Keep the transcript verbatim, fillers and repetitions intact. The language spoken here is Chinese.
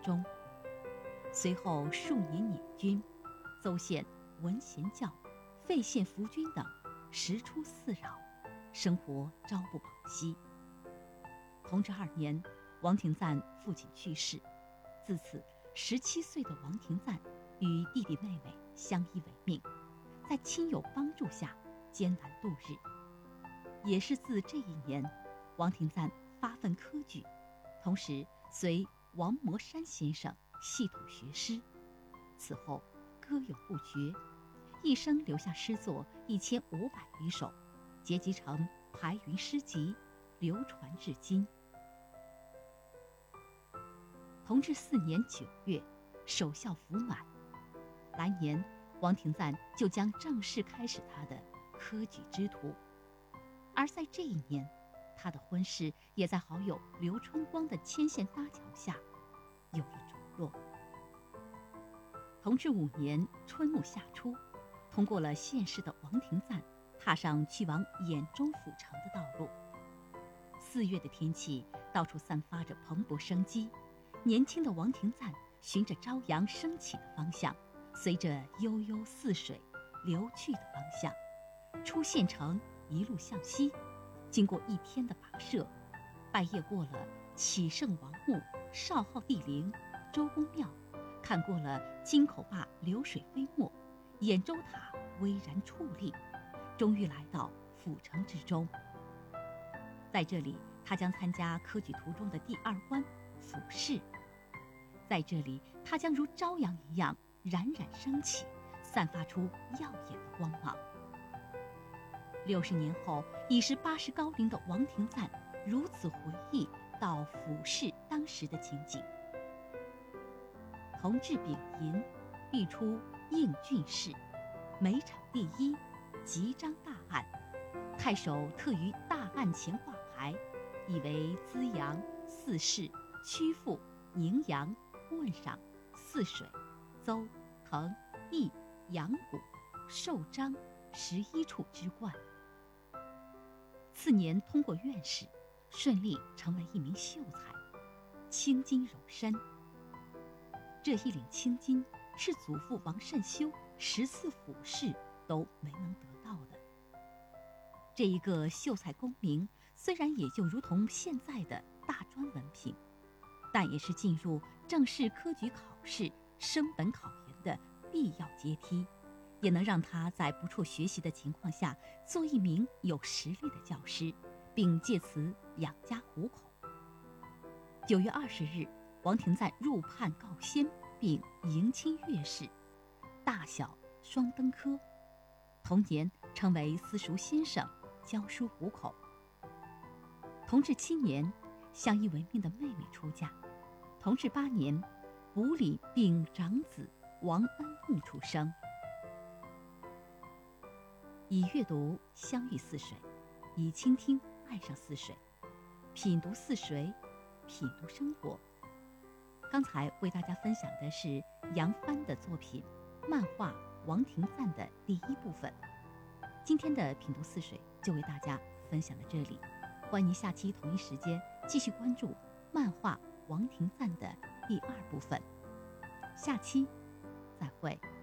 中。随后数年捻军，邹县、文贤教、费县伏军等时出四扰，生活朝不保夕。同治二年，王廷赞父亲去世，自此十七岁的王廷赞与弟弟妹妹相依为命，在亲友帮助下艰难度日。也是自这一年，王廷赞发奋科举，同时随王摩山先生系统学诗，此后歌咏不绝，一生留下诗作一千五百余首，结集成《排云诗集》，流传至今。同治四年九月，守孝服满，来年王廷赞就将正式开始他的科举之途。而在这一年，他的婚事也在好友刘春光的牵线搭桥下有了着落。同治五年春暮夏初，通过了县试的王廷赞踏上去往兖州府城的道路。四月的天气到处散发着蓬勃生机，年轻的王廷赞循着朝阳升起的方向，随着悠悠似水流去的方向，出县城一路向西，经过一天的跋涉，拜谒过了启圣王墓、少昊帝陵、周公庙，看过了京口坝流水飞没、兖州塔巍然矗立，终于来到府城之中。在这里，他将参加科举途中的第二关府试。在这里，他将如朝阳一样冉冉升起，散发出耀眼的光芒。六十年后，已是八十高龄的王廷赞如此回忆到府试当时的情景：同治丙寅，必出应郡试，每场第一，即章大案。太守特于大案前挂牌，以为资阳、泗市、曲阜、宁阳、汶上、泗水、邹、滕、邑、阳谷、寿章十一处之冠。次年通过院试，顺利成为一名秀才，青金荣身。这一领青金是祖父王慎修十次府试都没能得到的。这一个秀才功名，虽然也就如同现在的大专文凭，但也是进入正式科举考试升本考研的必要阶梯，也能让他在不辍学习的情况下做一名有实力的教师，并借此养家糊口。九月二十日，王廷赞入判告先，并迎亲阅试，大小双登科。同年成为私塾先生，教书糊口。同治七年，相依为命的妹妹出嫁。同治八年，补里并长子王恩穆出生。以阅读相遇似水，以倾听爱上似水，品读似水，品读生活。刚才为大家分享的是杨帆的作品漫画《王廷赞》的第一部分。今天的品读似水就为大家分享到这里，欢迎您下期同一时间继续关注漫画《王廷赞》的第二部分。下期再会。